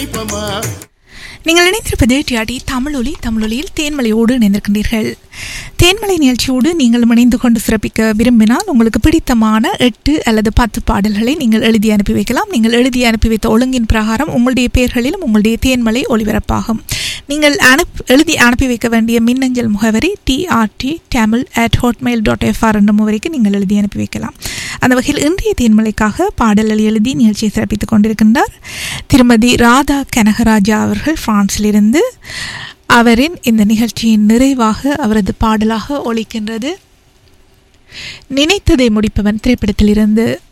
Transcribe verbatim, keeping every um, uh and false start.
படிப்பமா. நீங்கள் இணைந்திருப்பது டிஆர்டி தமிழொலி. தமிழொலியில் தேன்மலையோடு இணைந்திருக்கின்றீர்கள். தேன்மலை நிகழ்ச்சியோடு நீங்கள் இணைந்து கொண்டு சிறப்பிக்க விரும்பினால் உங்களுக்கு பிடித்தமான எட்டு அல்லது பத்து பாடல்களை நீங்கள் எழுதி அனுப்பி வைக்கலாம். நீங்கள் எழுதி அனுப்பி வைத்த ஒழுங்கின் பிரகாரம் உங்களுடைய பெயர்களிலும் உங்களுடைய தேன்மலை ஒலிபரப்பாகும். நீங்கள் அனுப் எழுதி அனுப்பி வைக்க வேண்டிய மின்னஞ்சல் முகவரி TRT Tamil at Hotmail dot FR என்ற முகவரிக்கு நீங்கள் எழுதி அனுப்பி வைக்கலாம். அந்த வகையில் இன்றைய தேன்மலைக்காக பாடல்கள் எழுதி நிகழ்ச்சியை சிறப்பித்துக் கொண்டிருக்கின்றார் திருமதி ராதா கனகராஜா அவர்கள் பிரான்சிலிருந்து. அவரின் இந்த நிகழ்ச்சியின் நிறைவாக அவரது பாடலாக ஒலிக்கின்றது நினைத்ததை முடிப்பவன் திரைப்படத்திலிருந்து